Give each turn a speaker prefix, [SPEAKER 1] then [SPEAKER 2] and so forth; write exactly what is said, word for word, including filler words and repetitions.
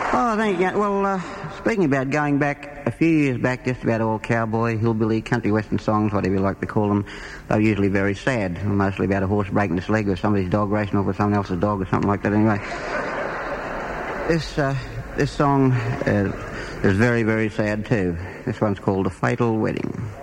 [SPEAKER 1] Oh, thank you. Well, uh, speaking about going back a few years back, just about all cowboy, hillbilly, country western songs, whatever you like to call them, they're usually very sad, mostly about a horse breaking its leg or somebody's dog racing off with someone else's dog or something like that. Anyway, this uh, this song uh, is very, very sad too. This one's called A Fatal Wedding.